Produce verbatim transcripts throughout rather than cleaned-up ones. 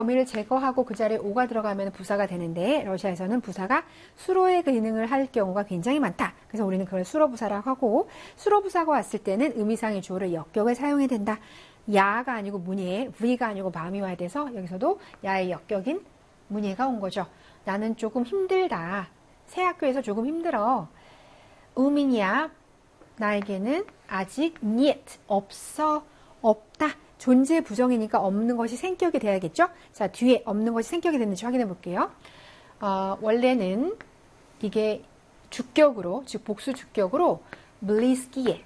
범위를 제거하고 그 자리에 오가 들어가면 부사가 되는데 러시아에서는 부사가 수로의 기능을 할 경우가 굉장히 많다. 그래서 우리는 그걸 수로부사라고 하고 수로부사가 왔을 때는 의미상의 주어를 역격을 사용해야 된다. 야가 아니고 문예, v가 아니고 밤이 와야 돼서 여기서도 야의 역격인 문예가 온 거죠. 나는 조금 힘들다. 새 학교에서 조금 힘들어. 우민이야. 나에게는 아직 niet, 없어, 없다. 존재 부정이니까 없는 것이 생격이 돼야겠죠? 자, 뒤에 없는 것이 생격이 됐는지 확인해 볼게요. 어, 원래는 이게 주격으로, 즉 복수 주격으로 블리스키에.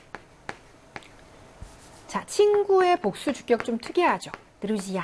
자, 친구의 복수 주격 좀 특이하죠? 드루지야.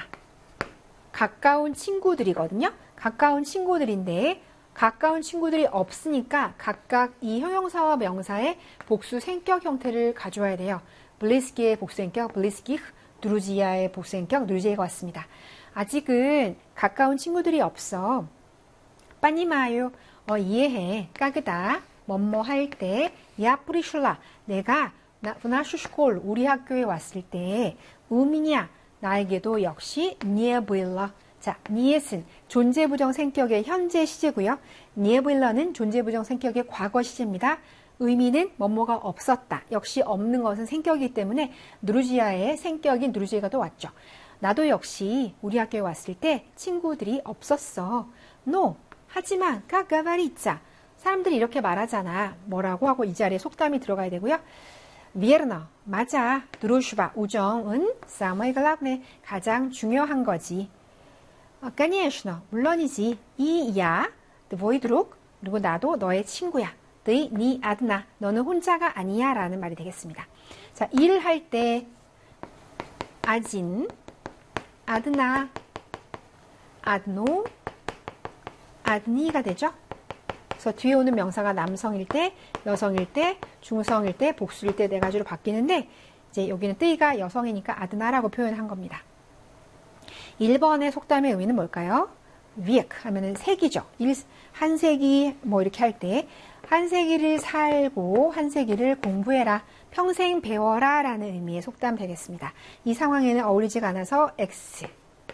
가까운 친구들이거든요. 가까운 친구들인데 가까운 친구들이 없으니까 각각 이 형용사와 명사의 복수 생격 형태를 가져와야 돼요. 블리스키의 복수생격, 블리스키, 드루지야의 복수생격, 드루지야가 왔습니다. 아직은 가까운 친구들이 없어. 빠니마요, 어, 이해해. 까그다, 뭐뭐 할 때, 야 뿌리슐라, 내가 나슈시콜 우리 학교에 왔을 때, 우민이야, 나에게도 역시 니에브일러. 자, 니에슨 존재부정 생격의 현재 시제고요. 니에브일러는 존재부정 생격의 과거 시제입니다. 의미는 뭐뭐가 없었다. 역시 없는 것은 생격이기 때문에 누르지아의 생격인 누르지아가 또 왔죠. 나도 역시 우리 학교에 왔을 때 친구들이 없었어. No. 하지만 까까바리짜. 사람들이 이렇게 말하잖아. 뭐라고 하고 이 자리에 속담이 들어가야 되고요. 미에르너. 맞아. 드루슈바. 우정은 사모이 글랍네. 가장 중요한 거지. 까니에슈너. 물론이지. 이야. 드보이드룩. 그리고 나도 너의 친구야. 너희 니 아드나 너는 혼자가 아니야 라는 말이 되겠습니다. 자, 일을 할 때 아진, 아드나, 아드노, 아드니가 되죠. 그래서 뒤에 오는 명사가 남성일 때, 여성일 때, 중성일 때, 복수일 때 네 가지로 바뀌는데 이제 여기는 뜨이가 여성이니까 아드나라고 표현한 겁니다. 일 번의 속담의 의미는 뭘까요? 위액 하면은 색이죠. 일, 한 세기 뭐 이렇게 할 때 한 세기를 살고 한 세기를 공부해라. 평생 배워라 라는 의미의 속담 되겠습니다. 이 상황에는 어울리지가 않아서 X.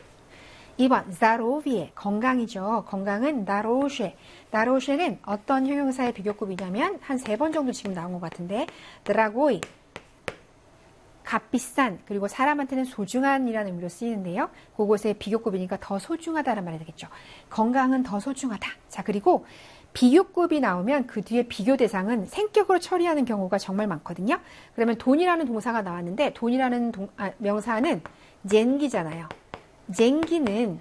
이 번 자로비에 건강이죠. 건강은 나로쉐. 나로쉐는 어떤 형용사의 비교급이냐면 한 세 번 정도 지금 나온 것 같은데 드라고이 값비싼 그리고 사람한테는 소중한이라는 의미로 쓰이는데요. 그곳의 비교급이니까 더 소중하다는 말이 되겠죠. 건강은 더 소중하다. 자, 그리고 비교급이 나오면 그 뒤에 비교 대상은 생격으로 처리하는 경우가 정말 많거든요. 그러면 돈이라는 동사가 나왔는데 돈이라는 동, 아, 명사는 젠기잖아요. 젠기는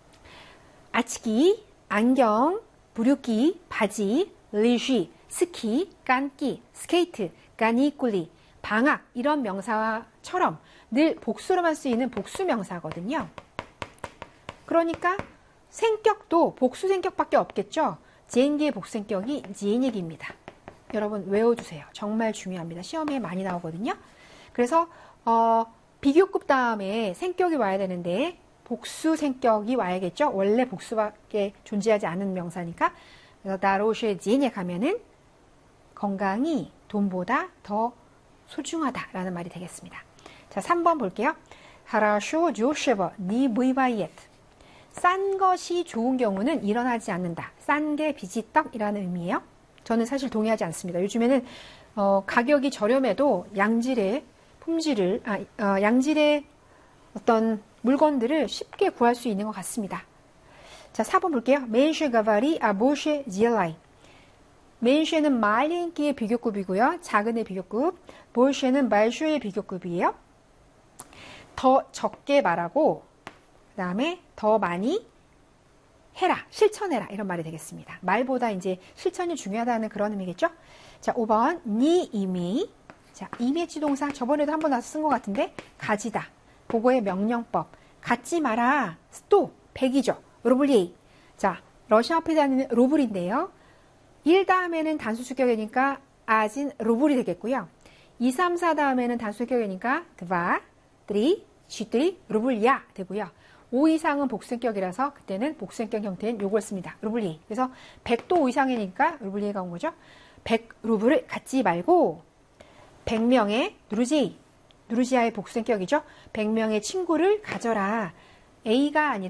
아치기, 안경, 부류기, 바지, 리쉬, 스키, 깐기, 스케이트, 까니꾸리, 방학 이런 명사처럼 늘 복수로만 쓰이는 복수 명사거든요. 그러니까 생격도 복수 생격밖에 없겠죠. 제인기의 복수생격이 지인익입니다. 여러분 외워주세요. 정말 중요합니다. 시험에 많이 나오거든요. 그래서 어, 비교급 다음에 생격이 와야 되는데 복수 생격이 와야겠죠. 원래 복수밖에 존재하지 않은 명사니까. 그래서 나로쉐 지인익 하면은 건강이 돈보다 더 소중하다라는 말이 되겠습니다. 자, 삼 번 볼게요. 하라쇼 조쉐버 니 브이바이에트. 싼 것이 좋은 경우는 일어나지 않는다. 싼 게 비지떡이라는 의미예요. 저는 사실 동의하지 않습니다. 요즘에는 어, 가격이 저렴해도 양질의 품질을 아, 어, 양질의 어떤 물건들을 쉽게 구할 수 있는 것 같습니다. 자, 사 번 볼게요. 멘쉐 가바리 아보쉐 지엘라이. 멘쉐는 말랭기의 비교급이고요. 작은의 비교급. 볼쉐는 말쇼의 비교급이에요. 더 적게 말하고 그 다음에 더 많이 해라, 실천해라 이런 말이 되겠습니다. 말보다 이제 실천이 중요하다는 그런 의미겠죠? 자, 오 번 니 이미. 자, 이미지 동사 저번에도 한번 나서 쓴 것 같은데 가지다. 그거의 명령법. 갖지 마라. 또 백이죠. 로블리. 자, 러시아 앞에 다니는 로블인데요. 일 다음에는 단수 주격이니까 아진 로블이 되겠고요. 이, 삼, 사 다음에는 단수 주격이니까 드바, 드리, 쥐들이 루블야 되고요. 오 이상은 복수격이라서 그때는 복수격 형태인 요걸 씁니다. 루블리. 그래서 백도 오 이상이니까 루블리가 온 거죠. 백 루블을 갖지 말고 백 명의 누르지, 누르지아의 복수격이죠. 백 명의 친구를 가져라. A가 아니라